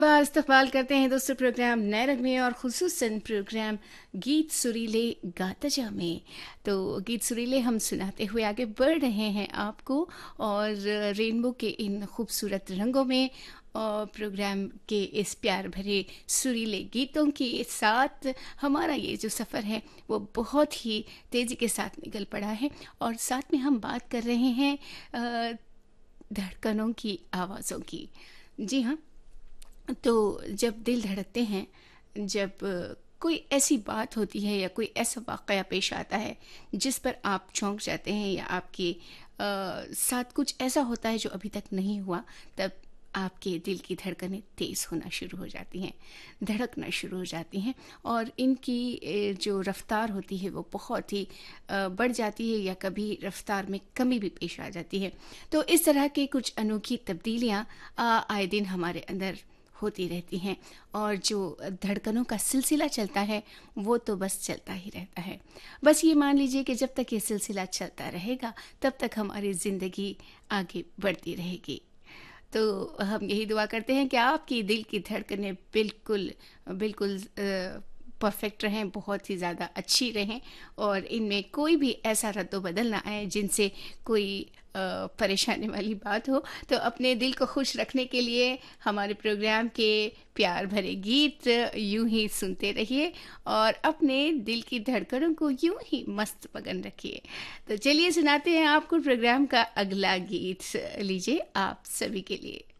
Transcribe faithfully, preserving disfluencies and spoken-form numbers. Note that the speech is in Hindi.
बार इस्तकबाल करते हैं दोस्तों प्रोग्राम नए रंग में और ख़ुसूसन प्रोग्राम गीत सुरीले गाता जा में। तो गीत सुरीले हम सुनाते हुए आगे बढ़ रहे हैं आपको और रेनबो के इन खूबसूरत रंगों में और प्रोग्राम के इस प्यार भरे सुरीले गीतों के साथ हमारा ये जो सफ़र है वो बहुत ही तेज़ी के साथ निकल पड़ा है। और साथ में हम बात कर रहे हैं अ, धड़कनों की आवाज़ों की। जी हाँ, तो जब दिल धड़कते हैं, जब अ, कोई ऐसी बात होती है या कोई ऐसा वाक़या पेश आता है जिस पर आप चौंक जाते हैं या आपके अ, साथ कुछ ऐसा होता है जो अभी तक नहीं हुआ, तब आपके दिल की धड़कनें तेज़ होना शुरू हो जाती हैं, धड़कना शुरू हो जाती हैं और इनकी ए, जो रफ़्तार होती है वो बहुत ही अ, बढ़ जाती है या कभी रफ़्तार में कमी भी पेश आ जाती है। तो इस तरह की कुछ अनोखी तब्दीलियाँ अ, आए दिन हमारे अंदर होती रहती हैं और जो धड़कनों का सिलसिला चलता है वो तो बस चलता ही रहता है। बस ये मान लीजिए कि जब तक ये सिलसिला चलता रहेगा तब तक हमारी ज़िंदगी आगे बढ़ती रहेगी। तो हम यही दुआ करते हैं कि आपकी दिल की धड़कनें बिल्कुल बिल्कुल अ, परफेक्ट रहें, बहुत ही ज़्यादा अच्छी रहें और इनमें कोई भी ऐसा रद्द-ओ-बदल ना आए जिनसे कोई अ, परेशानी वाली बात हो। तो अपने दिल को खुश रखने के लिए हमारे प्रोग्राम के प्यार भरे गीत यूं ही सुनते रहिए और अपने दिल की धड़कनों को यूं ही मस्त मगन रखिए। तो चलिए सुनाते हैं आपको प्रोग्राम का अगला गीत, लीजिए आप सभी के लिए।